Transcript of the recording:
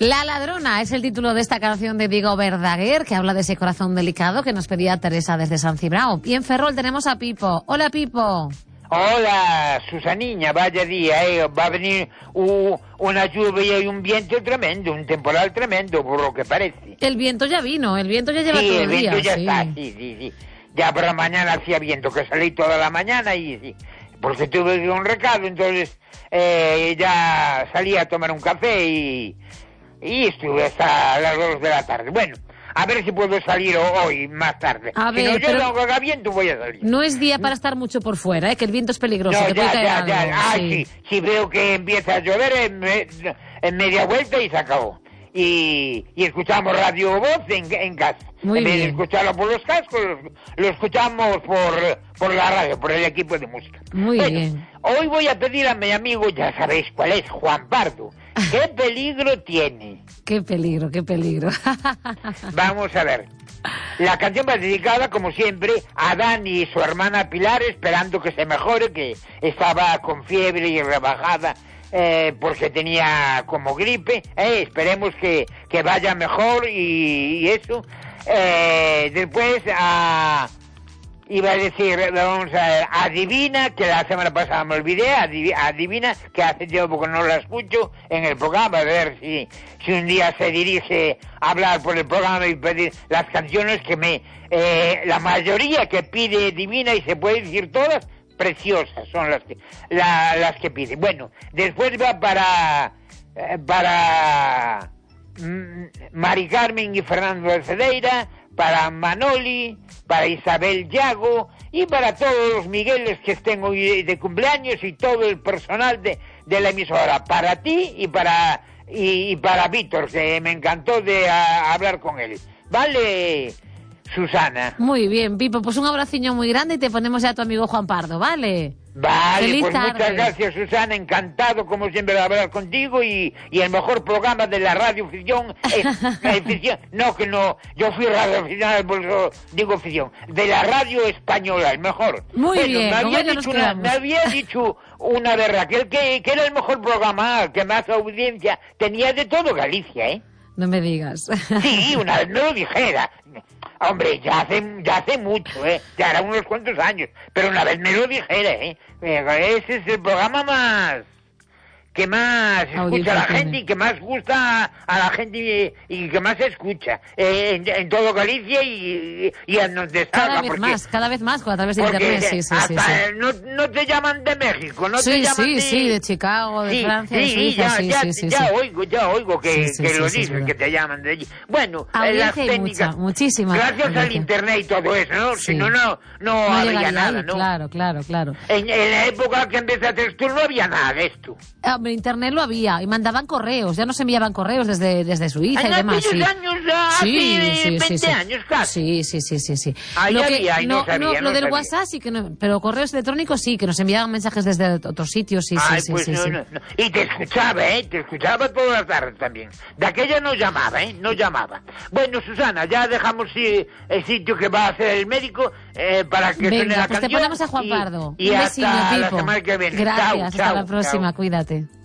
La ladrona es el título de esta canción de Diego Verdaguer, que habla de ese corazón delicado que nos pedía Teresa desde San Cibrao. Y en Ferrol tenemos a Pipo. Hola, Pipo. Hola, Susaniña, vaya día, va a venir una lluvia y un viento tremendo, un temporal tremendo, por lo que parece. El viento ya vino, el viento ya lleva todo el día. Sí, el viento ya está, sí. Ya por la mañana hacía viento, que salí toda la mañana y sí, porque tuve un recado, entonces ya salí a tomar un café y estuve hasta las 2 de la tarde. Bueno, a ver si puedo salir hoy más tarde. A ver, si no, pero yo no haga viento, voy a salir. No es día para estar mucho por fuera, que el viento es peligroso. No, que puede caer algo. Sí, veo que empieza a llover en media vuelta y se acabó. Y escuchamos Radio Voz en casa. Muy en vez bien. de escucharlo por los cascos, lo escuchamos por la radio, por el equipo de música. Muy bien. Hoy voy a pedir a mi amigo, ya sabéis cuál es, Juan Pardo. ¿Qué peligro tiene? Qué peligro, qué peligro. Vamos a ver. La canción va dedicada, como siempre, a Dani y su hermana Pilar, esperando que se mejore, que estaba con fiebre y rebajada porque tenía como gripe. Esperemos que vaya mejor y eso. Después iba a decir, vamos a ver, a Divina, que la semana pasada me olvidé, a Divina, que hace tiempo que no la escucho en el programa, a ver si un día se dirige a hablar por el programa y pedir las canciones que la mayoría que pide Divina, y se puede decir todas, preciosas son las que pide. Bueno, después va para Mari Carmen y Fernando de Cedeira, para Manoli, para Isabel Yago y para todos los Migueles que estén hoy de cumpleaños y todo el personal de la emisora, para ti y para Víctor, que me encantó de hablar con él. ¿Vale, Susana? Muy bien, Pipo, pues un abraciño muy grande y te ponemos ya a tu amigo Juan Pardo, ¿vale? Vale, Feliz pues tarde. muchas gracias, Susana, encantado como siempre de hablar contigo y el mejor programa de la radioficción yo fui radioaficionado, por eso digo ficción, de la radio española, el mejor. Muy bien, me había dicho una vez Raquel que era el mejor programa, que más audiencia tenía de todo Galicia, ¿eh? No me digas. Sí, una vez me lo dijera. Hombre, ya hace mucho, ya eran unos cuantos años, pero una vez me lo dijera, ese es el programa que más escucha a la gente y que más gusta a la gente y que más se escucha en todo Galicia y en donde salga. Cada vez más, a través de internet, sí. No te llaman de México, no te llaman de Chicago, de Francia, de Suiza, ya oigo que lo dicen, que te llaman de allí. Bueno, las técnicas, muchísimas. Gracias al internet y todo eso, ¿no? Sí. Si no habría nada, ¿no? Claro. En la época que empezaste tú no había nada de esto. Internet lo había y mandaban correos, ya no se enviaban correos desde Suiza y demás. Hace años, hace 20 años casi. Sí. Lo del WhatsApp sí que no, pero correos electrónicos sí, que nos enviaban mensajes desde otros sitios, sí. No. Y te escuchaba todas las tardes también. De aquella no llamaba. Bueno, Susana, ya dejamos el sitio que va a hacer el médico para que suene la canción. Te ponemos a Juan Pardo. Y hasta la semana que viene. Gracias, Chao, hasta la próxima, cuídate.